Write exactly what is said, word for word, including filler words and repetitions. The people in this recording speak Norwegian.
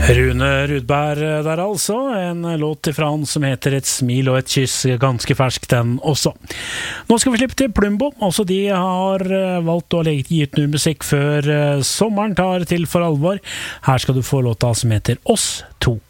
Rune Rudberg der altså, en låt fra han som heter Et smil og et kyss, ganske fersk den også. Nå skal vi slippe til Plumbo, også de har valgt å gi ut ny musikk før sommeren tar til for alvor. Her skal du få låta som heter Oss to.